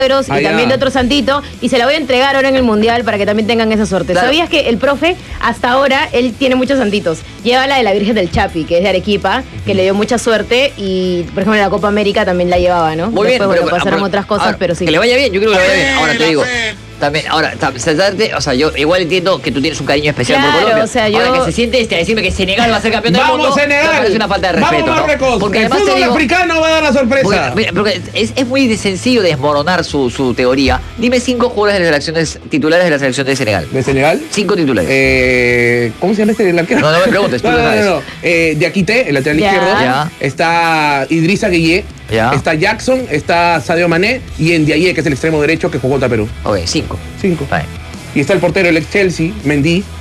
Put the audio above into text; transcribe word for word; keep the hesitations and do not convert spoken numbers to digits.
y ah, también ya. de otro santito, y se la voy a entregar ahora en el Mundial para que también tengan esa suerte. Claro. ¿Sabías que el profe, hasta ahora, él tiene muchos santitos? Lleva la de la Virgen del Chapi, que es de Arequipa, que le dio mucha suerte, y por ejemplo en la Copa América también la llevaba, ¿no? Muy bien, Después, pero- bueno, pasaron pero- otras cosas, ahora, pero sí. Que le vaya bien, yo creo que le vaya bien. Ahora te digo, también, ahora, tam- sentarte, o sea, yo igual entiendo que tú tienes un cariño especial Claro, por Colombia. o sea, yo- Ahora que se siente este, a decirme que Senegal va a ser campeón del ¡Vamos, mundo, Senegal! me parece una falta de respeto, ¡Vamos, ¿no? Marruecos! Porque El además te fútbol digo, africano va a dar la porque, sorpresa. mira, porque es, es muy sencillo desmoronar su, su teoría. Dime cinco jugadores de las selecciones titulares de la selección de Senegal. ¿De Senegal? Cinco titulares. Eh, ¿Cómo se llama este arquero? No, no me preguntes, tú no, lo no, no, sabes. no. Eh, Diakité, el lateral Ya. izquierdo. Ya. Está Idrissa Gueye. Ya. Está Jackson, está Sadio Mané y Ndiaye, que es el extremo derecho que jugó contra Perú. Ok, cinco. Cinco. Vale. Y está el portero, el ex Chelsea, Mendy.